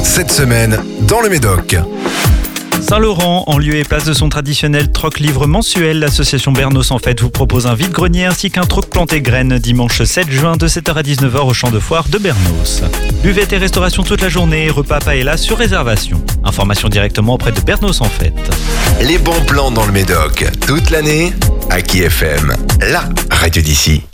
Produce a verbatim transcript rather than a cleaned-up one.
cette semaine dans le Médoc. Saint-Laurent, en lieu et place de son traditionnel troc-livre mensuel, l'association Bernos en Fête vous propose un vide-grenier ainsi qu'un troc planté graines dimanche sept juin de sept heures à dix-neuf heures au champ de foire de Bernos. Buvette et restauration toute la journée, repas paella sur réservation. Information directement auprès de Bernos en Fête. Les bons plans dans le Médoc, toute l'année, Aki F M, la radio d'ici.